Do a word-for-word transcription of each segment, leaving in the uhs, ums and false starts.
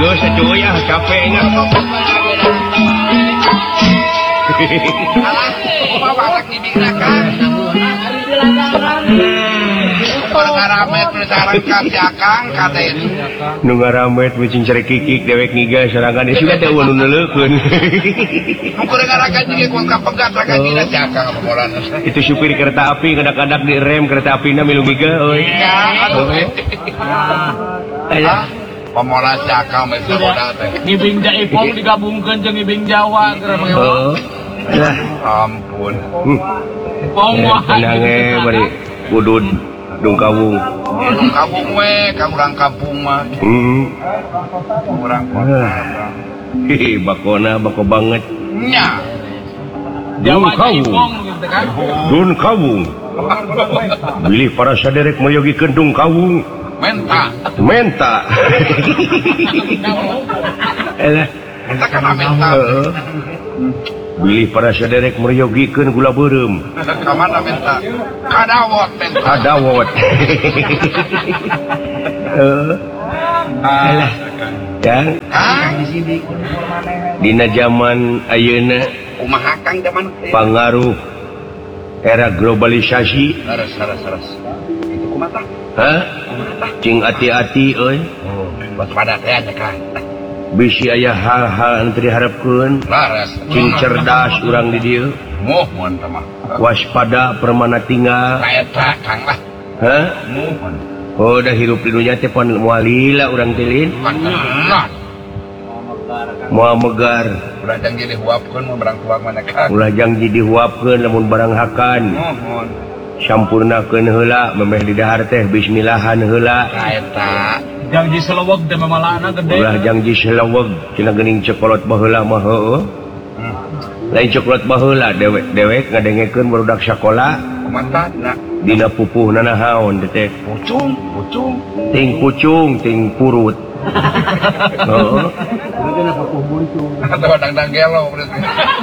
Geus atuh ya capeknya. Bawa lagi dirakan. Ngaramet sareng ka si Akang katen. Nu ngaramet beucing cari kikik dewek ngiga sorangan sudah teh anu neuleukeun. Nu kurang ngarakan jeung ku kapegat rakan dina si Akang molan. Itu supir kereta api kadak-kadak di rem kereta apina milu ngiga euy. Ya, aduh. Aya pemola si Akang mah saboda teh. Ngibing Jaipong digabungkeun jeung ngibing Jawa keur mah. Oh. Lah Ampun. Pong wah. Tenang eh bari kudud Dung Kawung. Dung Kawung we, ka urang kampung mah. Heeh. Urang kota. Hehe, bakona bako banget. Nya. Dung Kawung. Gitu kan. Dung Kawung. Bilih para saderek mayogikeun Dung Kawung. Menta. Menta. Elah. Menta kana menta. Heeh. Bilih para saderek mereyogikeun gula beureum. Ka mana menta? Kadawot menta. Kadawot. Heeh. Alah. Dan dina zaman ayeuna kumaha Kang zaman pangaruh era globalisasi. Saras saras saras. Itu kumaha? Hah? Cing ati-ati euy. Oh, waspada teh nya Kang. Bisi aya hal-hal anu diharapkeun. Laras. Cing cerdas urang di dieu. Mohon mah. Waspada permana tinggal. Eta Kang lah. Hah? Mohon. Oh, dah hirup di dunia teh pon moal lila urang teh lin. Pantenan. Moal megar. Ulah janji dihuapkeun mun barang tuang mana Kang. Ulah janji dihuapkeun lamun barang hakan. Mohon. Sampurnakeun heula memeh di dahar teh bismillahan heula. Eta. Janji seleweg teh mamalana gede. Ulah janji seleweg cenah geuning cokolot baheula mah heueuh. Lain cokolot baheula dewek-dewek ngadengekeun barudak sakola. Kumaha na? Dina pupuhna nahaon teh? Pucung, pucung. Ting pucung, ting purut. Heeh. Dina pupuh buncung. Atau dang-dang gelo berarti.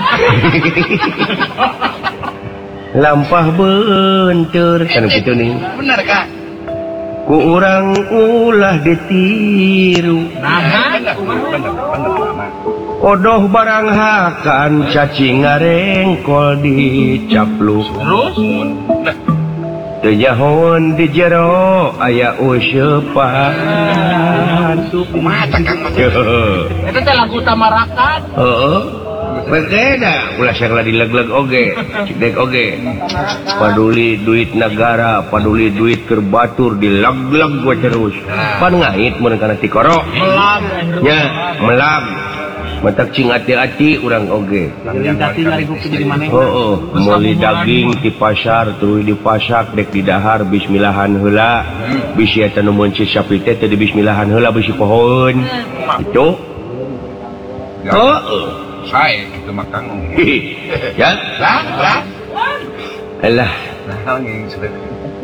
Lampah beunteur kana kitu nih. Bener Kang. Ku urang ulah ditiru. Nah, bener, bener, bener. Odoh barang hakan cacing ngarengkol dicapluk. terus Teu nyahoan di jero aya useupan. Kumaha Kang mah? Heeh. eta teh lagu Tamarakan. Heeh. Berbeda, ulah sakala dileg-leg oge, cidek oge. Paduli duit negara, paduli duit kerbatur dileg-leg we terus. Pan ngait mun kana ti koro. Melag Nya, melag. Matak cing ati-ati urang oge. tati ngariguk jadi maneh. Heeh, meuli daging ti pasar tuluy dipasak dek di dahar bismillahan heula. Bisi eta nu muncul sapi teh teh di bismillahan heula bisi pohon. Itu. Heeh. Saya gitu mah Kang. Ya, Lah, lah. alah Nah, nging sedek.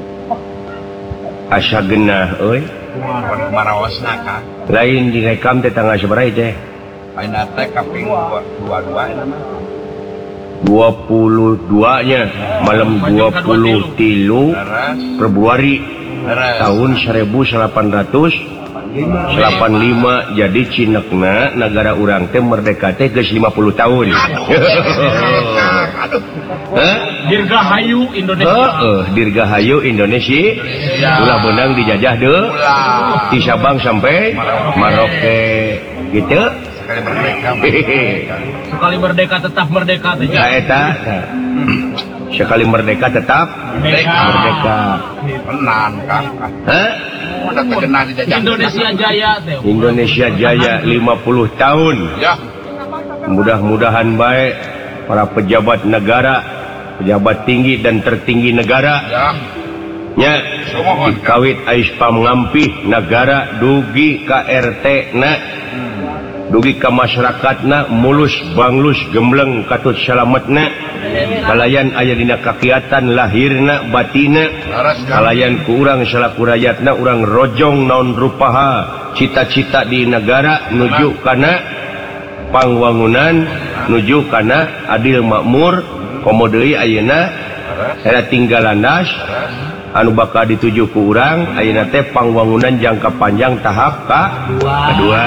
asa genah euy. Kumaha marawasna Kang. Lain direkam teh tanggal sabaraha teh? Ayeuna teh kaping dua puluh dua eta mah. dua puluh dua nya malam dua puluh tiga Laras, Februari laras. tahun seribu delapan ratus delapan puluh lima. Jadi cinekna negara urang teh merdeka teh geus lima puluh tahun. Aduh. Hah? Dirgahayu Indonesia. Heeh, dirgahayu Indonesia. Ulah beunang dijajah deui. Ulah. Di Sabang sampai Maroke gitu. Sekali merdeka. Sekali merdeka tetap merdeka teh. Nah, eta sekali merdeka tetap Merdeka. merdeka. Tenan Kang. Hah? Udah kegenah dijajah. Indonesia Jaya teh. Indonesia Jaya lima puluh tahun. Ya. Mudah-mudahan baik para pejabat negara, pejabat tinggi dan tertinggi negara Ya. nya dikawit ais pangampih negara dugi ka R T na dugi ka masyarakatna mulus banglus gembleng katut salametna kalayan aya dina kakiatan lahirna batina Laras Kang. kalayan ku urang salaku rakyatna urang rojong naon rupaha cita-cita di negara nuju kana pangwangunan nuju kana adil makmur komo deui ayeuna era tinggal landas anu bakal dituju ku urang ayeuna teh pangwangunan jangka panjang tahap ka kedua.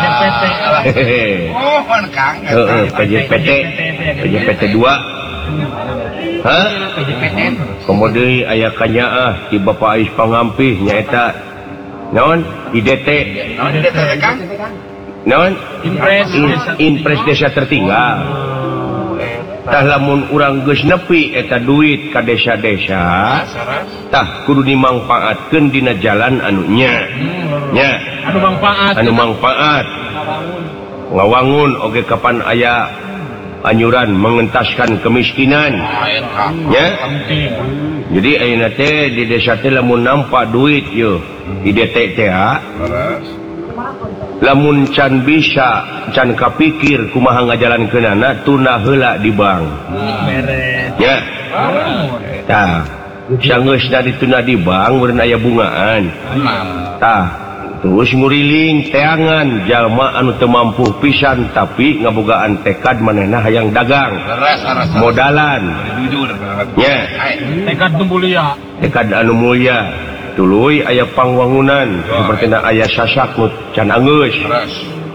Oh, pan Kang. Heeh, P J P T. P J P T dua. Hah? P J P T. Kemudian aya kanyaah ti Bapak Ais Pangampih nyaeta naon I D T. Naon di desa Kang? Naon? Impres. Impres desa tertinggal. Tah lamun urang geus nepi eta duit ka desa-desa, tah kudu dimangpaatkeun dina jalan anu nya. Nya. Anu manfaat. Anu mangpaat. Ngawangun oge kapan aya anyuran mengentaskan kemiskinan. Nya. Jadi ayeuna teh di desa teh lamun nampa duit yo I D T teh lamun can bisa can kapikir kumaha ngajalankeunana tuna heula di bank. Ya. Tah, sanggeusna dituna di bank meureun aya bungaan. Tah, terus nguriling teangan jalma anu teu mampu pisan tapi ngabogaan tekad manehna hayang dagang. Modalan. Ya. Tekad nu mulia. Tekad anu mulia. Tuluy aya pangwangunan seperti aya sasak nu can anggeus